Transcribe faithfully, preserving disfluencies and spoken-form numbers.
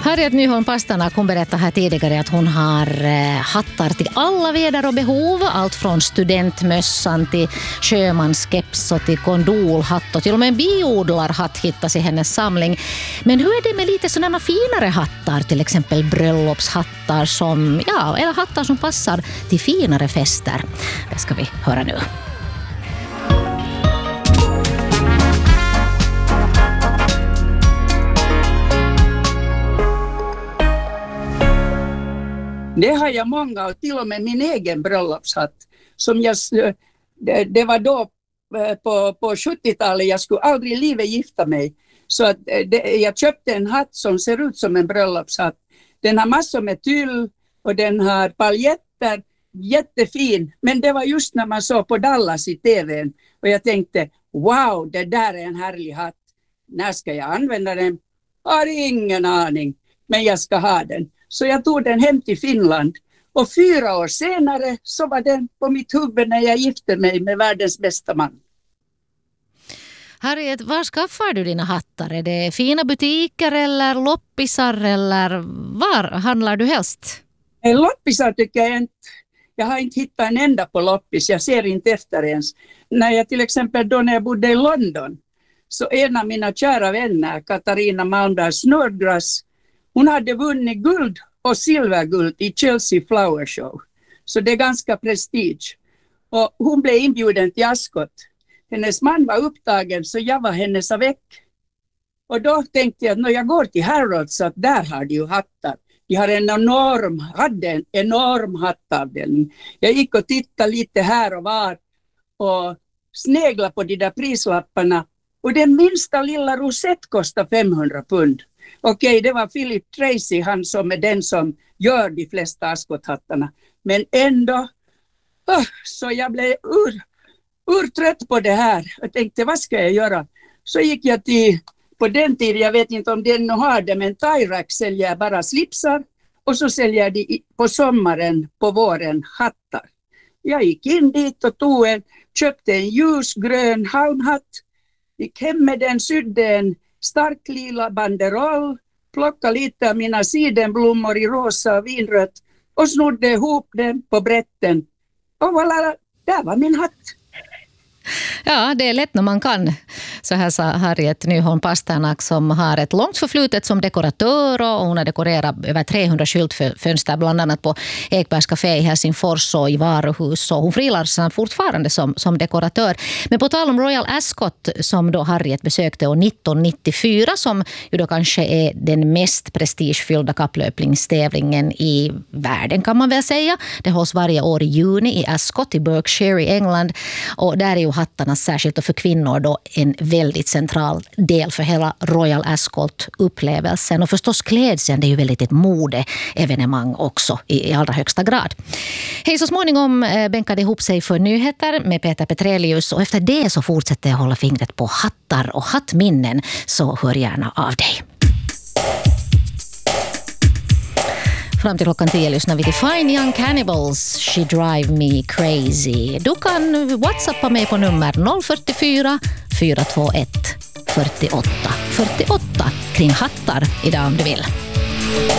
Harriet Nyholm Pasternak, hon berättade här tidigare att hon har eh, hattar till alla väder och behov. Allt från studentmössan till sjömanskeps och till kondolhatt och till och med en biodlarhatt hittas i hennes samling. Men hur är det med lite sådana finare hattar, till exempel bröllopshattar som, ja, eller hattar som passar till finare fester? Det ska vi höra nu. Det har jag många, och till och med min egen bröllopshatt. Som jag, det, det var då på, på sjuttiotalet, jag skulle aldrig i livet gifta mig. Så att det, jag köpte en hatt som ser ut som en bröllopshatt. Den har massor med tyll och den har paljetter, jättefin. Men det var just när man såg på Dallas i tvn. Och jag tänkte, wow, det där är en härlig hatt. När ska jag använda den? Har ingen aning, men jag ska ha den. Så jag tog den hem till Finland, och fyra år senare så var den på mitt huvud när jag gifte mig med världens bästa man. Harriet, var skaffar du dina hattar? Är det fina butiker eller loppisar, eller var handlar du helst? Loppisar tycker jag inte. Jag har inte hittat en enda på loppis, jag ser inte efter ens. När jag till exempel då när jag bodde i London, så en av mina kära vänner, Katarina Malmberg Snodgrass, hon hade vunnit guld och silverguld i Chelsea Flower Show. Så det är ganska prestige. Och hon blev inbjuden till Ascot. Hennes man var upptagen, så jag var hennes avec. Och då tänkte jag att när jag går till Harrods, så att där har de ju hattar. De har en enorm, hade en enorm hattavdelning. Jag gick och tittade lite här och var och sneglade på de där prislapparna. Och den minsta lilla rosett kostar femhundra pund. Okej, det var Philip Tracy, han som är den som gör de flesta Ascot-hattarna. Men ändå, oh, så jag blev ur, urtrött på det här. Jag tänkte, vad ska jag göra? Så gick jag till, på den tiden, jag vet inte om den nu har det, men Tyrax säljer bara slipsar. Och så säljer de på sommaren, på våren, hattar. Jag gick in dit och tog en, köpte en ljusgrön halmhatt. Gick hem med den, sydde en stark lila banderoll, plockade lite av mina sidenblommor i rosa och vinrött och snodde ihop den på brätten. Och voilà, där var min hatt. Ja, det är lätt när man kan. Så här sa Harriet Nyholm Pasternak, som har ett långt förflutet som dekoratör, och hon har dekorerat över trehundra skyltfönster bland annat på Ekbergs Café i Helsingfors och i varuhus, och hon frilansar fortfarande som, som dekoratör. Men på tal om Royal Ascot, som då Harriet besökte år nittonhundranittiofyra, som ju då kanske är den mest prestigefyllda kapplöpningstävlingen i världen, kan man väl säga. Det hålls varje år i juni i Ascot i Berkshire i England, och där är ju hattarna, särskilt för kvinnor, då en väldigt central del för hela Royal Ascot-upplevelsen. Och förstås klädseln, det är ju väldigt ett modeevenemang också i, i allra högsta grad. Hej, så småningom eh, bänkade ihop sig för nyheter med Peter Petrelius, och efter det så fortsätter jag hålla fingret på hattar och hattminnen, så hör gärna av dig. Fram till klockan tio lyssnar vi till Fine Young Cannibals, She Drive Me Crazy. Du kan whatsappa mig på nummer noll fyra fyra, fyra två ett, fyrtioåtta fyrtioåtta kring hattar idag om du vill.